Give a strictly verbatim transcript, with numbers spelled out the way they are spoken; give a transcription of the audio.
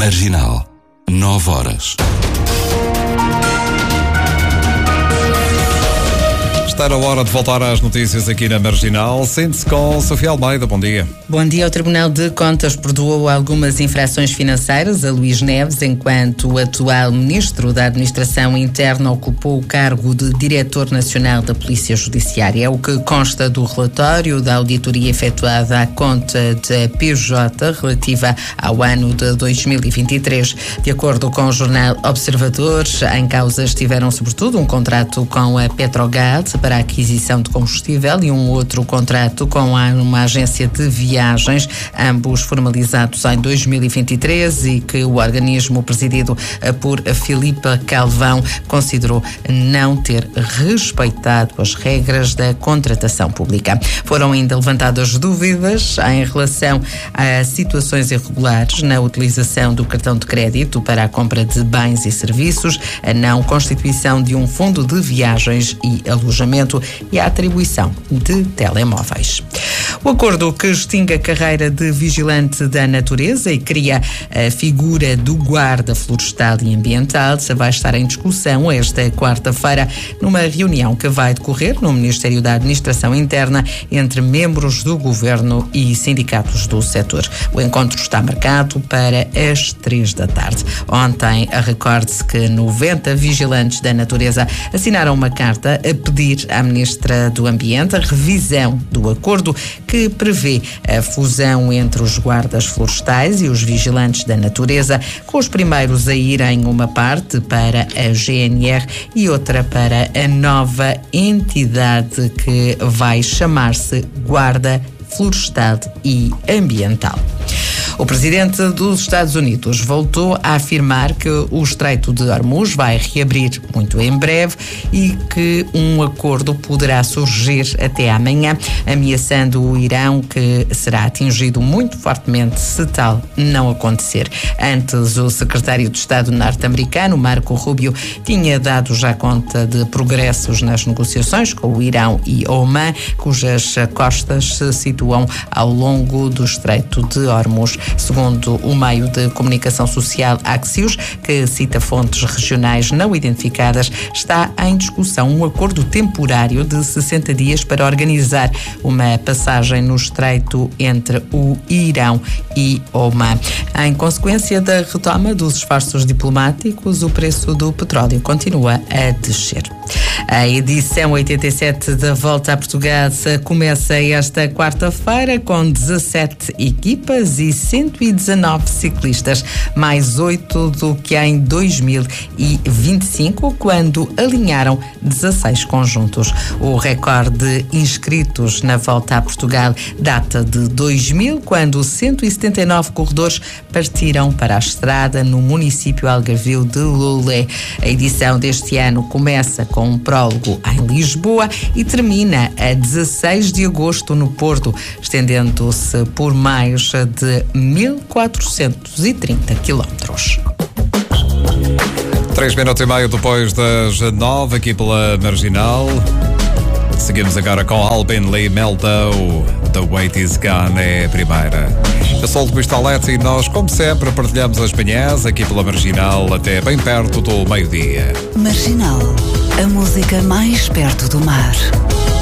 Marginal, nove horas. Está na hora de voltar às notícias aqui na Marginal. Sente-se com Sofia Almeida. Bom dia. Bom dia. O Tribunal de Contas perdoou algumas infrações financeiras a Luís Neves, enquanto o atual Ministro da Administração Interna ocupou o cargo de Diretor Nacional da Polícia Judiciária. É o que consta do relatório da auditoria efetuada à conta da P J relativa ao ano de dois mil e vinte e três. De acordo com o jornal Observador, em causa estiveram sobretudo um contrato com a Petrogás para a aquisição de combustível e um outro contrato com uma agência de viagens, ambos formalizados em dois mil e vinte e três e que o organismo presidido por Filipe Calvão considerou não ter respeitado as regras da contratação pública. Foram ainda levantadas dúvidas em relação a situações irregulares na utilização do cartão de crédito para a compra de bens e serviços, a não constituição de um fundo de viagens e alojamento e a atribuição de telemóveis. O acordo que extingue a carreira de vigilante da natureza e cria a figura do guarda florestal e ambiental vai estar em discussão esta quarta-feira numa reunião que vai decorrer no Ministério da Administração Interna entre membros do Governo e sindicatos do setor. O encontro está marcado para as três da tarde. Ontem, recorde-se que noventa vigilantes da natureza assinaram uma carta a pedir à Ministra do Ambiente a revisão do acordo que prevê a fusão entre os guardas florestais e os vigilantes da natureza, com os primeiros a irem uma parte para a G N R e outra para a nova entidade que vai chamar-se Guarda Florestal e Ambiental. O presidente dos Estados Unidos voltou a afirmar que o Estreito de Hormuz vai reabrir muito em breve e que um acordo poderá surgir até amanhã, ameaçando o Irão, que será atingido muito fortemente se tal não acontecer. Antes, o secretário de Estado norte-americano, Marco Rubio, tinha dado já conta de progressos nas negociações com o Irão e Omã, cujas costas se situam ao longo do Estreito de Hormuz. Segundo o meio de comunicação social Axios, que cita fontes regionais não identificadas, está em discussão um acordo temporário de sessenta dias para organizar uma passagem no estreito entre o Irão e Omã. Em consequência da retoma dos esforços diplomáticos, o preço do petróleo continua a descer. A edição oitenta e sete da Volta a Portugal começa esta quarta-feira com dezassete equipas e cento e dezanove ciclistas, mais oito do que em dois mil e vinte e cinco, quando alinharam dezasseis conjuntos. O recorde de inscritos na Volta a Portugal data de dois mil, quando cento e setenta e nove corredores partiram para a estrada no município algarvio de Loulé. A edição deste ano começa com um prólogo em Lisboa e termina a dezasseis de agosto no Porto, estendendo-se por mais de mil quatrocentos e trinta quilómetros. Três minutos e meio depois das nove, aqui pela Marginal. Seguimos agora com Albin Lee Meldow. The Wait Is Gone é a primeira. Eu sou o Luís Tolete e nós, como sempre, partilhamos as manhãs aqui pela Marginal até bem perto do meio-dia. Marginal, a música mais perto do mar.